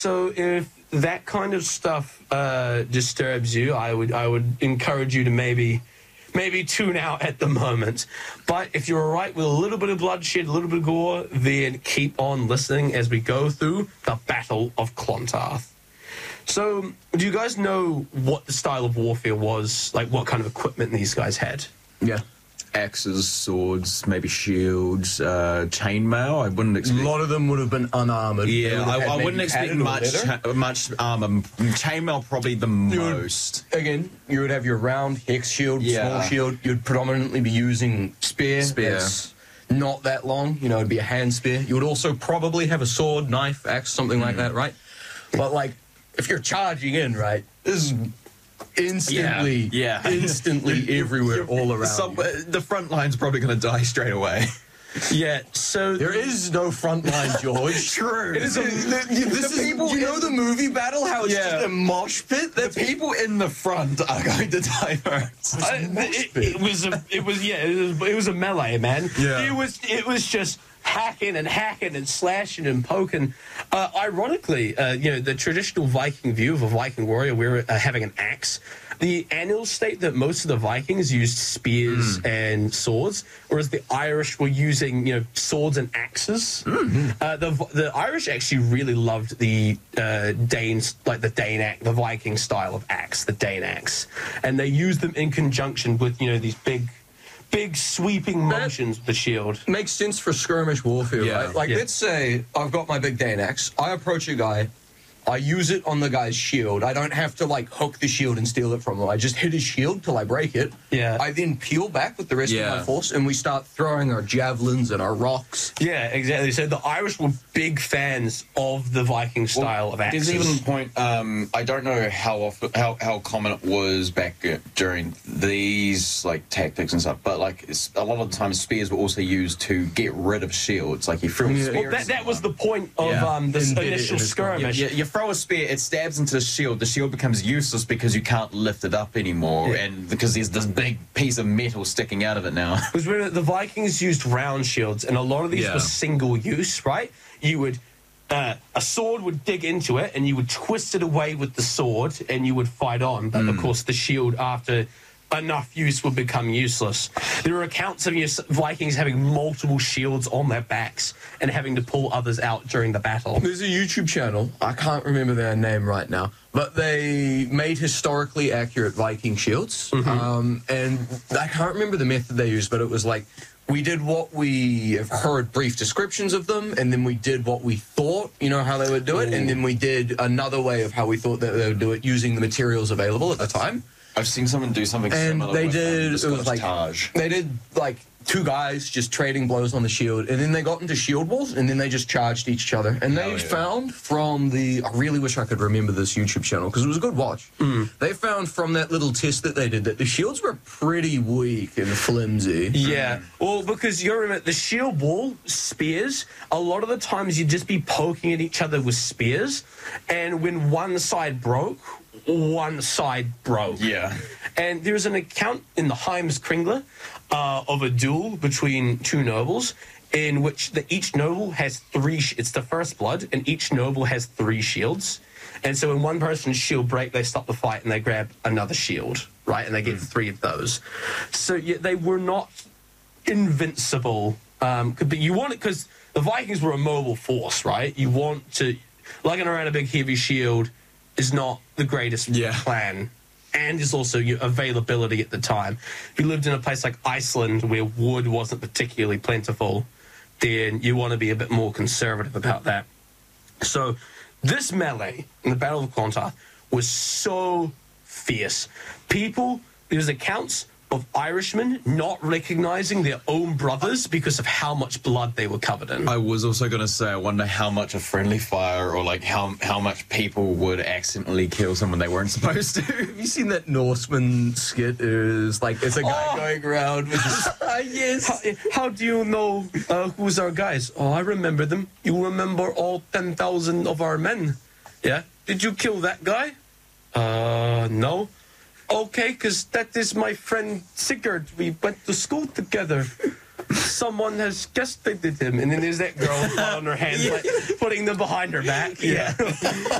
So if that kind of stuff disturbs you, I would encourage you to maybe tune out at the moment. But if you're all right with a little bit of bloodshed, a little bit of gore, then keep on listening as we go through the Battle of Clontarf. So, do you guys know what the style of warfare was? Like, what kind of equipment these guys had? Yeah. Axes, swords, maybe shields, chainmail. I wouldn't expect. A lot of them would have been unarmored. Yeah, I wouldn't expect much armor. Chainmail probably the most. Again, you would have your round hex shield, small shield. You'd predominantly be using spear. It's not that long. You know, it'd be a hand spear. You would also probably have a sword, knife, axe, something like that, right? But like, if you're charging in, right, this is instantly everywhere, all around. The front line's probably going to die straight away. Yeah, so there is no front line, George. True. It is you know the movie Battle, how it's just a mosh pit? The people in the front are going to die first. It was a melee, man. Yeah. It was just hacking and slashing and poking. Ironically, the traditional Viking view of a Viking warrior, we're having an axe. The annals state that most of the Vikings used spears and swords, whereas the Irish were using, swords and axes. The Irish actually really loved the Danes, like the Viking style of axe, the Dane axe, and they used them in conjunction with these big sweeping motions with the shield. Makes sense for skirmish warfare, right? Like, let's say I've got my big Dane axe. I approach a guy. I use it on the guy's shield. I don't have to, hook the shield and steal it from him. I just hit his shield till I break it. Yeah. I then peel back with the rest of my force, and we start throwing our javelins and our rocks. Yeah, exactly. So the Irish were big fans of the Viking style of axes. There's even a point, I don't know how common it was back during these, tactics and stuff, but, a lot of the time spears were also used to get rid of shields. Like, you threw a spear. Well, that was the point of this initial skirmish. You throw a spear, it stabs into the shield becomes useless because you can't lift it up anymore, and because there's this big piece of metal sticking out of it now. Because the Vikings used round shields, and a lot of these were single use, right? You would, a sword would dig into it, and you would twist it away with the sword, and you would fight on. But of course, the shield, after enough use, would become useless. There are accounts of Vikings having multiple shields on their backs and having to pull others out during the battle. There's a YouTube channel, I can't remember their name right now, but they made historically accurate Viking shields. And I can't remember the method they used, but it was we did what we have heard brief descriptions of them, and then we did what we thought, how they would do it, and then we did another way of how we thought that they would do it using the materials available at the time. I've seen someone do something similar. They with, did. It was Taj. They did two guys just trading blows on the shield, and then they got into shield walls, and then they just charged each other. And they found from I really wish I could remember this YouTube channel because it was a good watch. They found from that little test that they did that the shields were pretty weak and flimsy. Yeah, well, because you remember the shield wall spears. A lot of the times you'd just be poking at each other with spears, and when one side broke. Yeah. And there's an account in the Heimskringla of a duel between two nobles in which each noble has three. It's the first blood, and each noble has 3 shields. And so when one person's shield break, they stop the fight and they grab another shield, right? And they get 3 of those. So they were not invincible. But you want it because the Vikings were a mobile force, right? You want to lugging around a big heavy shield is not the greatest plan, and is also your availability at the time. If you lived in a place like Iceland where wood wasn't particularly plentiful, then you want to be a bit more conservative about that. So this melee in the Battle of Clontarf was so fierce. There's accounts of Irishmen not recognizing their own brothers because of how much blood they were covered in. I was also going to say, I wonder how much a friendly fire or how much people would accidentally kill someone they weren't supposed to. Have you seen that Norseman skit? It's a guy going around with yes. How do you know who's our guys? Oh, I remember them. You remember all 10,000 of our men? Yeah? Did you kill that guy? No. Okay, because that is my friend Sigurd. We went to school together. someone has just visited him, and then there's that girl with blood on her hands, like, putting them behind her back. Yeah.